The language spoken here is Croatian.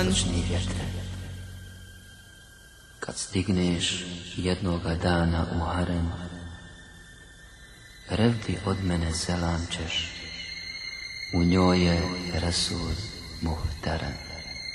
Noćni vjetre, kad stigneš jednoga dana u harem, revdi od mene selam ćeš, u njoj je Rasul muhterem.